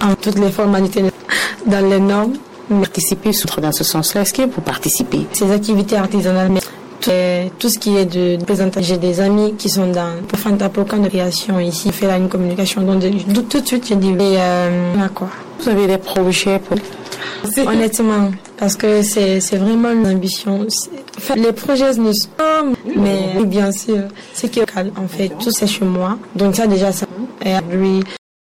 en toutes les formalités dans les normes. Participer dans ce sens-là, est-ce que vous participez? Ces activités artisanales, tout ce qui est de présentation. J'ai des amis qui sont dans le camp de création ici. On fait là une communication. Donc, tout de suite, j'ai dit, quoi. Vous avez des projets pour... Honnêtement, parce que c'est vraiment une ambition. Les projets ne sont pas, mais bien sûr, c'est que en fait, tout c'est chez moi. Donc ça déjà, ça. Et lui,